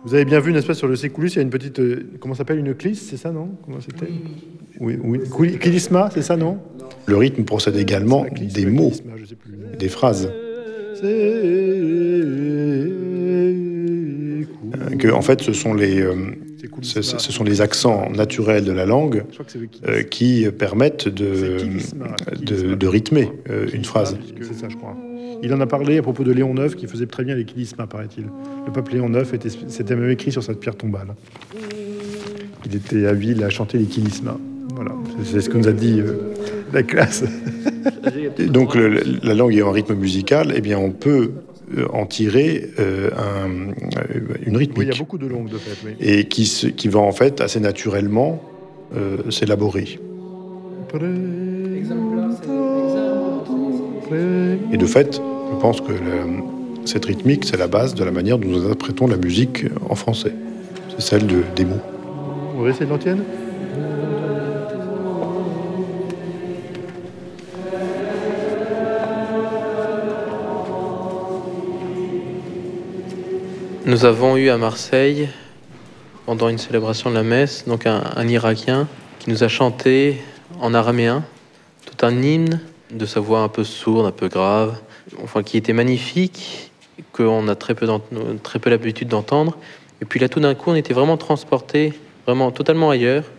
Vous avez bien vu, n'est-ce pas, sur le séculus, il y a une petite, comment ça s'appelle, une clisse, c'est ça, non? Comment c'était? Oui, oui. Kilisma, c'est ça, non? Le rythme procède également des mots, je sais plus. des phrases. Que, en fait, ce sont les accents naturels de la langue qui permettent de rythmer une phrase. C'est ça, je crois. Il en a parlé à propos de Léon IX, qui faisait très bien les kilismas, paraît-il. Le pape Léon IX c'était même écrit sur sa pierre tombale. Il était habile à chanter les kilismas. Voilà, c'est ce que nous a dit la classe. Donc, la langue ayant un rythme musical, eh bien, on peut en tirer une rythmique. Oui, il y a beaucoup de langues, de fait. Oui. Et qui va, en fait, assez naturellement s'élaborer. Et de fait, je pense que cette rythmique, c'est la base de la manière dont nous interprétons la musique en français. C'est celle des mots. On va essayer de l'antienne. Nous avons eu à Marseille, pendant une célébration de la messe, donc un Irakien qui nous a chanté en araméen tout un hymne de sa voix un peu sourde, un peu grave, enfin qui était magnifique, qu'on a très peu l'habitude d'entendre. Et puis là, tout d'un coup, on était vraiment transporté, vraiment totalement ailleurs.